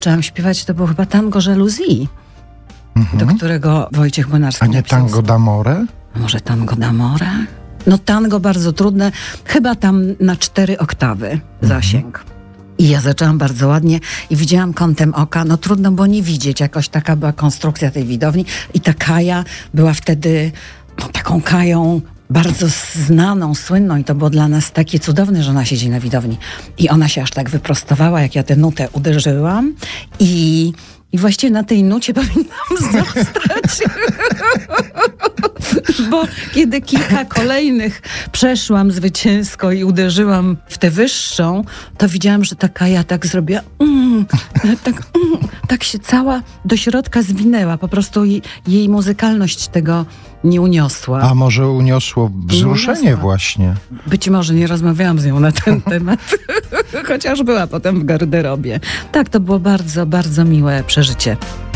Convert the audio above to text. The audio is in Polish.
zaczęłam śpiewać, to było chyba tango Żaluzji, do którego Wojciech Młynarski A nie napisał tango d'amore? Może tango d'amore? No tango bardzo trudne, chyba tam na 4 oktawy zasięg. I ja zaczęłam bardzo ładnie i widziałam kątem oka, no trudno było nie widzieć, jakoś taka była konstrukcja tej widowni i ta Kaja była wtedy taką Kają bardzo znaną, słynną i to było dla nas takie cudowne, że ona siedzi na widowni. I ona się aż tak wyprostowała, jak ja tę nutę uderzyłam i właściwie na tej nucie powinnam zostać. Bo kiedy kilka kolejnych przeszłam zwycięsko i uderzyłam w tę wyższą, to widziałam, że ta Kaja tak zrobiła, tak się cała do środka zwinęła. Po prostu jej muzykalność tego nie uniosła. A może uniosło wzruszenie właśnie? Być może nie rozmawiałam z nią na ten temat, chociaż była potem w garderobie. Tak, to było bardzo, bardzo miłe przeżycie.